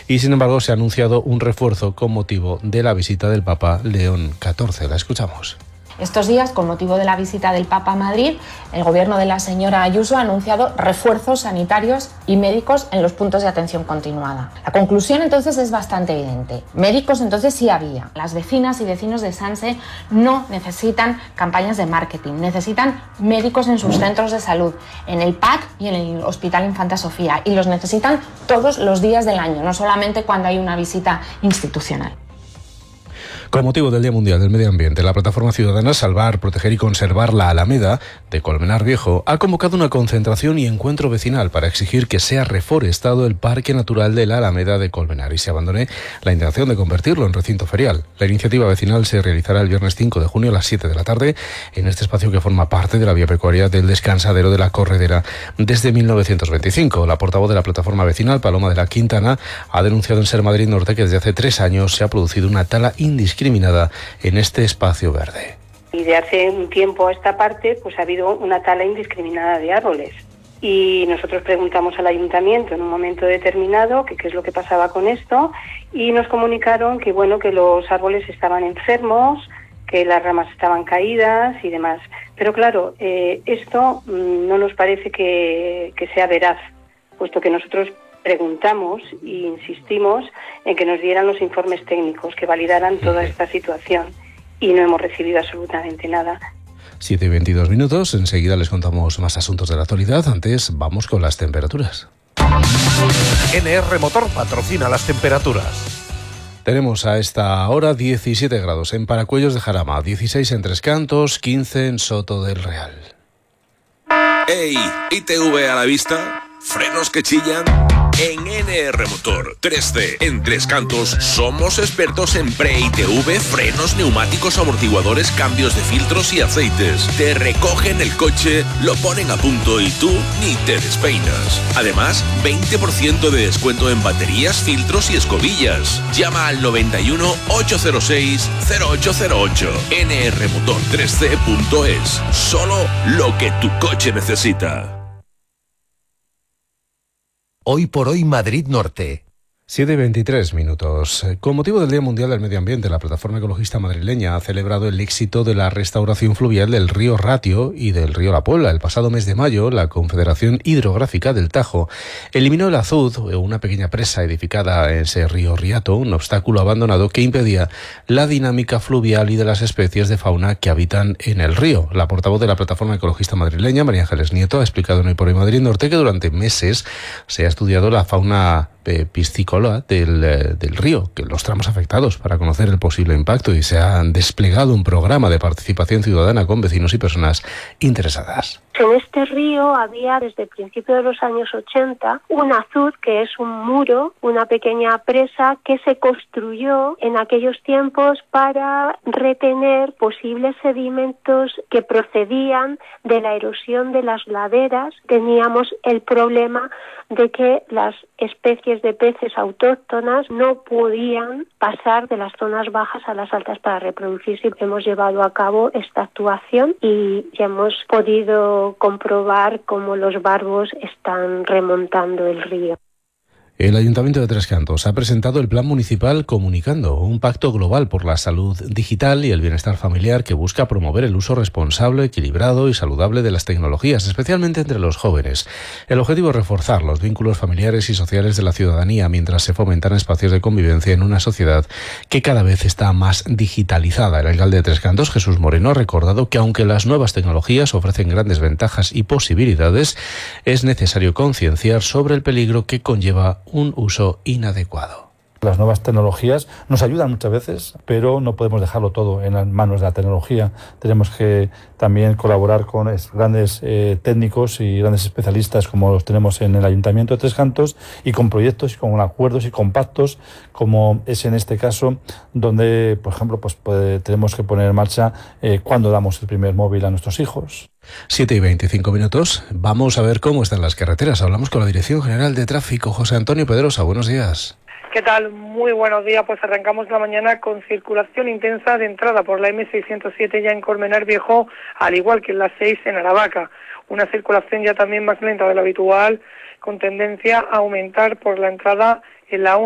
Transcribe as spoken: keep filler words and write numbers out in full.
y sin embargo se ha anunciado un refuerzo con motivo de la visita del Papa León catorce. La escuchamos. Estos días, con motivo de la visita del Papa a Madrid, el gobierno de la señora Ayuso ha anunciado refuerzos sanitarios y médicos en los puntos de atención continuada. La conclusión entonces es bastante evidente. Médicos entonces sí había. Las vecinas y vecinos de Sanse no necesitan campañas de marketing, necesitan médicos en sus centros de salud, en el P A C y en el Hospital Infanta Sofía, y los necesitan todos los días del año, no solamente cuando hay una visita institucional. Con motivo del Día Mundial del Medio Ambiente, la plataforma ciudadana Salvar, Proteger y Conservar la Alameda de Colmenar Viejo ha convocado una concentración y encuentro vecinal para exigir que sea reforestado el Parque Natural de la Alameda de Colmenar y se abandone la intención de convertirlo en recinto ferial. La iniciativa vecinal se realizará el viernes cinco de junio a las siete de la tarde en este espacio que forma parte de la vía pecuaria del descansadero de la Corredera desde mil novecientos veinticinco. La portavoz de la plataforma vecinal, Paloma de la Quintana, ha denunciado en Ser Madrid Norte que desde hace tres años se ha producido una tala indiscriminada discriminada en este espacio verde. Y de hace un tiempo a esta parte pues ha habido una tala indiscriminada de árboles y nosotros preguntamos al ayuntamiento en un momento determinado que qué es lo que pasaba con esto y nos comunicaron que bueno que los árboles estaban enfermos, que las ramas estaban caídas y demás. Pero claro, eh, esto mmm, no nos parece que, que sea veraz, puesto que nosotros preguntamos e insistimos en que nos dieran los informes técnicos que validaran toda esta situación y no hemos recibido absolutamente nada. siete y veintidós minutos, enseguida les contamos más asuntos de la actualidad. Antes vamos con las temperaturas. N R Motor patrocina las temperaturas. Tenemos a esta hora diecisiete grados en Paracuellos de Jarama, dieciséis en Tres Cantos, quince en Soto del Real. ¡Ey! ¿I T V a la vista? ¿Frenos que chillan? En N R Motor tres C en Tres Cantos somos expertos en pre-I T V, frenos, neumáticos, amortiguadores, cambios de filtros y aceites. Te recogen el coche, lo ponen a punto y tú ni te despeinas. Además, veinte por ciento de descuento en baterías, filtros y escobillas. Llama al noventa y uno, ochocientos seis, cero ocho cero ocho. N R Motor tres C punto es. Solo lo que tu coche necesita. Hoy por hoy Madrid Norte. siete y veintitrés minutos. Con motivo del Día Mundial del Medio Ambiente, la plataforma ecologista madrileña ha celebrado el éxito de la restauración fluvial del río Ratio y del río La Puebla. El pasado mes de mayo, la Confederación Hidrográfica del Tajo eliminó el azud, una pequeña presa edificada en ese río Riato, un obstáculo abandonado que impedía la dinámica fluvial y de las especies de fauna que habitan en el río. La portavoz de la plataforma ecologista madrileña, María Ángeles Nieto, ha explicado en Hoy por Hoy Madrid Norte que durante meses se ha estudiado la fauna piscícola del, del río, que los tramos afectados, para conocer el posible impacto, y se ha desplegado un programa de participación ciudadana con vecinos y personas interesadas. En este río había desde el principio de los años ochenta un azud, que es un muro, una pequeña presa que se construyó en aquellos tiempos para retener posibles sedimentos que procedían de la erosión de las laderas. Teníamos el problema de que las especies de peces autóctonas no podían pasar de las zonas bajas a las altas para reproducirse. Hemos llevado a cabo esta actuación y ya hemos podido comprobar cómo los barbos están remontando el río. El Ayuntamiento de Tres Cantos ha presentado el Plan Municipal Comunicando, un pacto global por la salud digital y el bienestar familiar que busca promover el uso responsable, equilibrado y saludable de las tecnologías, especialmente entre los jóvenes. El objetivo es reforzar los vínculos familiares y sociales de la ciudadanía mientras se fomentan espacios de convivencia en una sociedad que cada vez está más digitalizada. El alcalde de Tres Cantos, Jesús Moreno, ha recordado que aunque las nuevas tecnologías ofrecen grandes ventajas y posibilidades, es necesario concienciar sobre el peligro que conlleva un uso inadecuado. Las nuevas tecnologías nos ayudan muchas veces, pero no podemos dejarlo todo en las manos de la tecnología. Tenemos que también colaborar con grandes eh, técnicos y grandes especialistas como los tenemos en el Ayuntamiento de Tres Cantos, y con proyectos y con acuerdos y con pactos, como es en este caso, donde, por ejemplo, pues puede, tenemos que poner en marcha eh, cuándo damos el primer móvil a nuestros hijos. siete y veinticinco minutos. Vamos a ver cómo están las carreteras. Hablamos con la Dirección General de Tráfico. José Antonio Pedrosa, buenos días. ¿Qué tal? Muy buenos días. Pues arrancamos la mañana con circulación intensa de entrada por la eme seiscientos siete ya en Colmenar Viejo, al igual que en la seis en Aravaca. Una circulación ya también más lenta de lo habitual, con tendencia a aumentar por la entrada en la